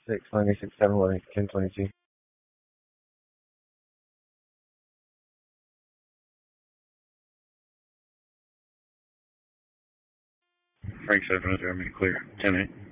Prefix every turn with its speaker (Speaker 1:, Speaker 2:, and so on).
Speaker 1: 6, 9, 6, 7, 1, 8, 10, 22.
Speaker 2: Frank 7, Germany, clear. 10-8.